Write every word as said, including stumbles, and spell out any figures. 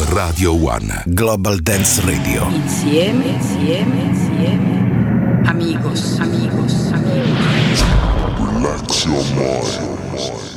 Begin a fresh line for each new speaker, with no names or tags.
Radio One. Global Dance Radio.
Insieme, insieme, insieme. Amigos, amigos, amigos.
Relax your mind.